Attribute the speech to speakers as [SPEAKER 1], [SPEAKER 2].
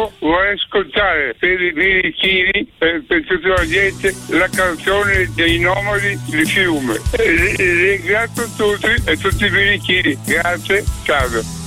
[SPEAKER 1] io vorrei ascoltare per i birichini, per tutta la gente, la canzone dei nomadi di Fiume. Ringrazio tutti e tutti i birichini. Grazie, ciao.